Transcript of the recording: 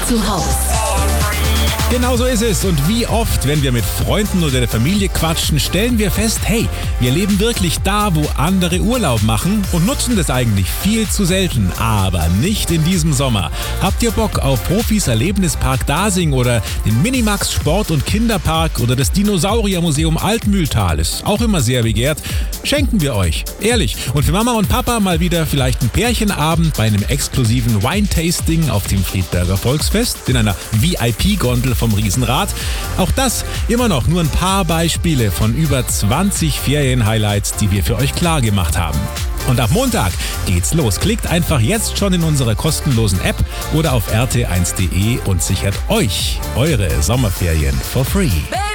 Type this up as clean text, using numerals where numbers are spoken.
zu Haus. Genau so ist es. Und wie oft, wenn wir mit Freunden oder der Familie quatschen, stellen wir fest, hey, wir leben wirklich da, wo andere Urlaub machen und nutzen das eigentlich viel zu selten. Aber nicht in diesem Sommer. Habt ihr Bock auf Profis Erlebnispark Dasing oder den Minimax Sport- und Kinderpark oder das Dinosauriermuseum Altmühltal? Ist auch immer sehr begehrt. Schenken wir euch. Ehrlich. Und für Mama und Papa mal wieder vielleicht ein Pärchenabend bei einem exklusiven Wine-Tasting auf dem Friedberger Volksfest in einer VIP-Gondel vom Riesenrad. Auch das immer noch nur ein paar Beispiele von über 20 Ferien-Highlights, die wir für euch klar gemacht haben. Und ab Montag geht's los. Klickt einfach jetzt schon in unsere kostenlosen App oder auf rt1.de und sichert euch eure Sommerferien for free.